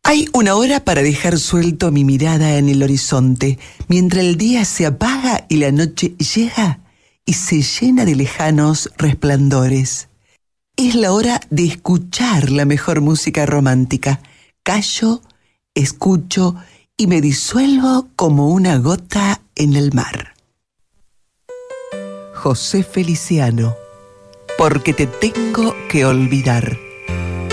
Hay una hora para dejar suelto mi mirada en el horizonte, mientras el día se apaga y la noche llega y se llena de lejanos resplandores. Es la hora de escuchar la mejor música romántica. Callo, escucho y me disuelvo como una gota en el mar. José Feliciano, porque te tengo que olvidar.